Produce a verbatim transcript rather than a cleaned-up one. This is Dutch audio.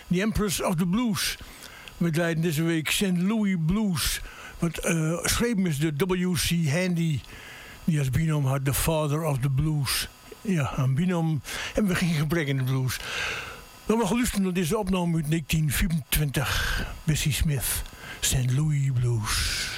The Empress of the Blues. We draaien deze week Saint Louis Blues. Wat uh, geschreven is door W C Handy. Die als binom had The Father of the Blues. Ja, een binom hebben we geen gebrek in de blues. We gaan luisteren naar deze opname uit negentien vierentwintig. Bessie Smith, Saint Louis Blues.